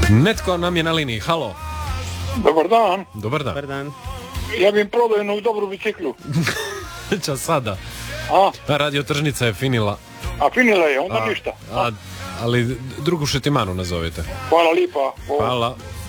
Netko nam je na liniji, halo. Dobar dan. Dobar dan. Dobar dan. Ja bih im prodao jednu dobru biciklu. Čas sada. A? Radio Tržnica je finila. A finila je, onda ništa. Ali drugu šetimanu nazovite. Hvala lipa. Hvala.